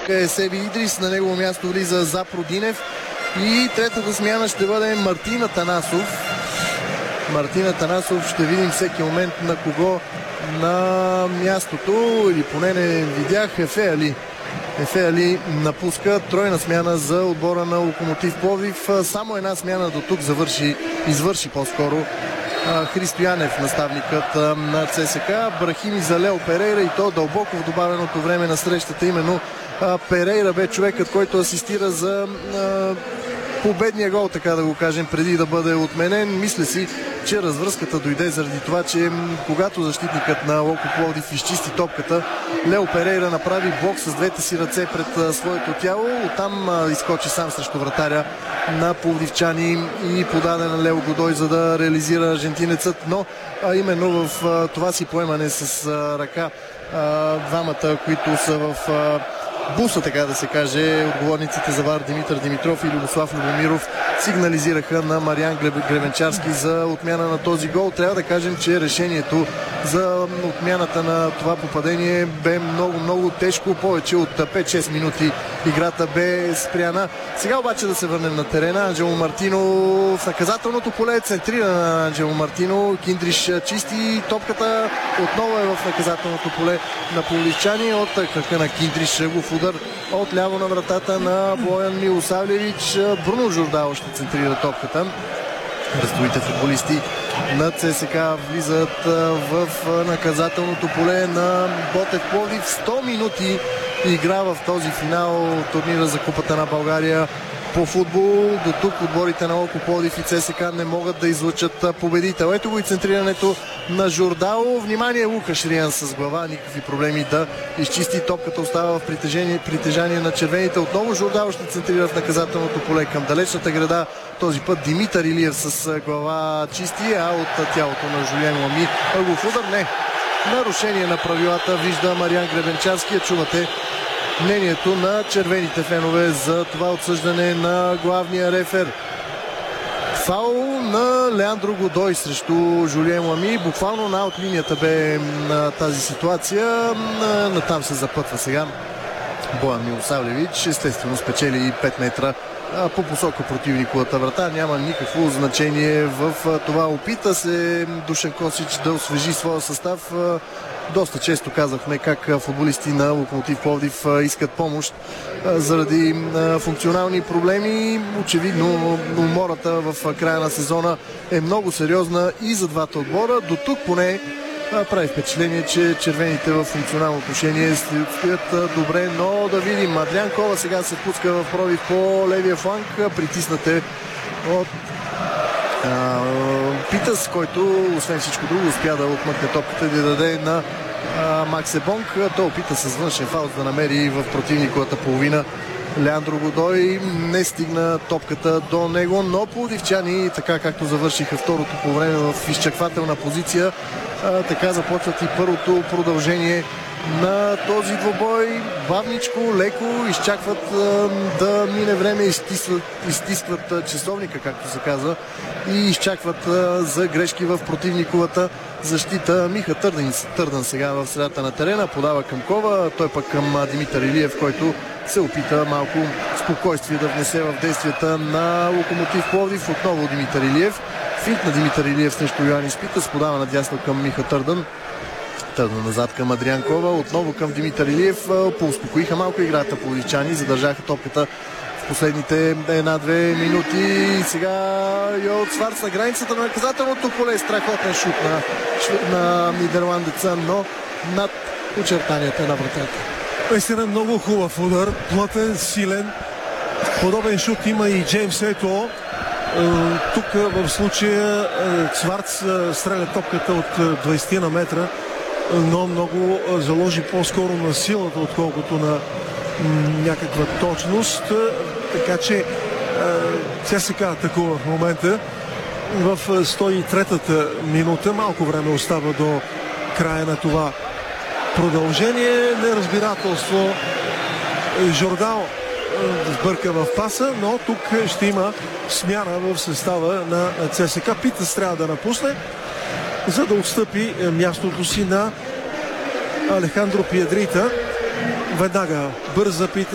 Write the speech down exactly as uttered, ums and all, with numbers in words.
е Себи Идрис, на негово място влиза Запродинев и третата смяна ще бъде Мартин Атанасов. Мартин Атанасов ще видим всеки момент на кого на мястото, или поне не видях. Ефе Али. Ефе Али напуска. Тройна смяна за отбора на Локомотив Пловдив. Само една смяна до тук завърши, извърши по-скоро Христо Янев, наставникът на ЦСКА. Брахими за Лео Перейра, и то дълбоко в добавеното време на срещата. Именно Перейра бе човекът, който асистира за победния гол, така да го кажем, преди да бъде отменен. Мисля си, че развръзката дойде заради това, че когато защитникът на Локо Пловдив изчисти топката, Лео Перейра направи бокс с двете си ръце пред своето тяло. Оттам изкочи сам срещу вратаря на пловдивчани и подаде на Лео Годой, за да реализира аржентинецът. Но а именно в а, това си поемане с а, ръка а, двамата, които са в а, буса, така да се каже, отговорниците за ВАР Димитър Димитров и Любослав Любомиров сигнализираха на Мариан Гребенчарски за отмяна на този гол. Трябва да кажем, че решението за отмяната на това попадение бе много, много тежко. Повече от пет-шест минути играта бе спряна. Сега обаче да се върнем на терена. Анджело Мартино в наказателното поле, центрира на Анджело Мартино. Киндриш чисти топката. Отново е в наказателното поле на пловдивчани. От крака на Киндриш в удар от ляво на вратата на Боян Милосавлевич. Бруно Жордао ще центрира топката. Ръстовите футболисти на ЦСКА влизат в наказателното поле на Ботев Пловдив. сто минути игра в този финал турнира за Купата на България по футбол. До тук отборите на Локо Пловдив и ЦСКА не могат да излъчат победител. Ето го и центрирането на Жордао. Внимание, Лукаш Риан с глава. Никакви проблеми да изчисти. Топката остава в притежание, притежание на червените. Отново Жордао ще центрира в наказателното поле към далечната града. Този път Димитър Илиев с глава чисти, а от тялото на Жулиен Лами ъгов удар. Не. Нарушение на правилата вижда Мариан Гребенчарски. Чувате мнението на червените фенове за това отсъждане на главния рефер. Фаул на Леандро Годой срещу Жулиен Лами. Буквално на от линията бе на тази ситуация. Натам се запътва сега Боян Милосавлевич. Естествено спечели и пет метра по посока противниковата врата. Няма никакво значение в това. Опита се Душан Косич да освежи своя състав. Доста често казахме как футболисти на Локомотив Пловдив искат помощ заради функционални проблеми. Очевидно умората в края на сезона е много сериозна и за двата отбора. До тук поне прави впечатление, че червените в функционално отношение стоят добре, но да видим. Адриан Кова сега се пуска в пробив по левия фланг. Притиснате от а, Питъс, който освен всичко друго успя да отмъкне топката и да даде на а, Максе Бонг. Той опита с външен фаул да намери в противниковата половина Леандро Годой. Не стигна топката до него, но пловдивчани, така както завършиха второто по време в изчаквателна позиция, а, така започват и първото продължение на този двубой. Бавничко, леко изчакват а, да мине време, изтискват, изтискват а, часовника, както се казва, и изчакват а, за грешки в противниковата защита. Миха Търдан, Търдан сега в средата на терена, подава към Кова, той пък към а, Димитър Илиев, който се опита малко спокойствие да внесе в действията на Локомотив Пловдив. Отново Димитър Илиев. Финт на Димитър Илиев срещу Йоанис Питъс, подава надясно към Миха Търдан. Търдан назад към Адриан Кова, отново към Димитър Илиев. Поуспокоиха малко играта пловдивчани, задържаха топката в последните една-две минути. И сега Йоут Сварц на границата на наказателното поле. Страхотен шут на, на нидерландеца, но над очертанията на вратата. Наистина много хубав удар, плътен, силен. Подобен шут има и Джеймс Ето. Тук в случая Сварц стреля топката от двайсет на метра, но много заложи по-скоро на силата, отколкото на някаква точност. Така че ЦСКА атакува в момента в сто и трета минута. Малко време остава до края на това продължение. Неразбирателство. Жордао сбърка в паса, но тук ще има смяна в състава на ЦСКА. Питъс трябва да напусне, за да отстъпи мястото си на Алехандро Пиедрита. Веднага бърза Питъс.